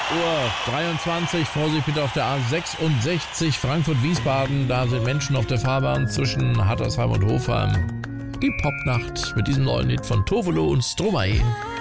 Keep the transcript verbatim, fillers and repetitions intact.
Uhr dreiundzwanzig. Vorsicht bitte auf der A sechsundsechzig Frankfurt-Wiesbaden. Da sind Menschen auf der Fahrbahn zwischen Hattersheim und Hofheim. Die Popnacht mit diesem neuen Lied von Tovolo und Stromae.